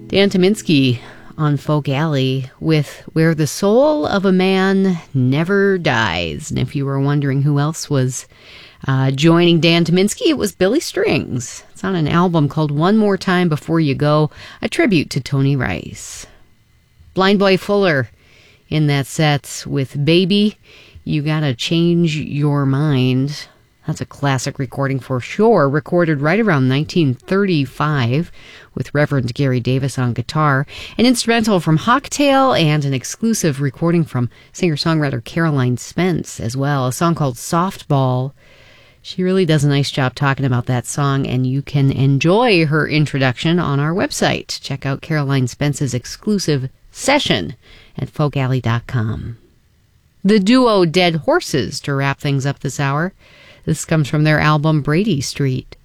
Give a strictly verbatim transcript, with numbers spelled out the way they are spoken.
Dan Tyminski on Folk Alley with Where the Soul of a Man Never Dies. And if you were wondering who else was uh, joining Dan Tyminski, it was Billy Strings. It's on an album called One More Time Before You Go, a tribute to Tony Rice. Blind Boy Fuller in that set with Baby, You Gotta Change Your Mind. That's a classic recording for sure, recorded right around nineteen thirty-five with Reverend Gary Davis on guitar, an instrumental from Hawktail, and an exclusive recording from singer-songwriter Caroline Spence as well, a song called Softball. She really does a nice job talking about that song, and you can enjoy her introduction on our website. Check out Caroline Spence's exclusive session at folk alley dot com. The duo Dead Horses to wrap things up this hour. This comes from their album Brady Street.